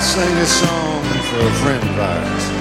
sang this song for a friend of ours.